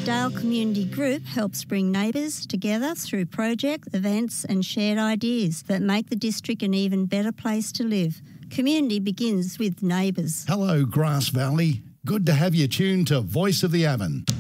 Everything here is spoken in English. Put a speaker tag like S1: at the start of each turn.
S1: Dale Community Group helps bring neighbours together through projects, events and shared ideas that make the district an even better place to live. Community begins with neighbours.
S2: Hello, Grass Valley. Good to have you tuned to Voice of the Avon.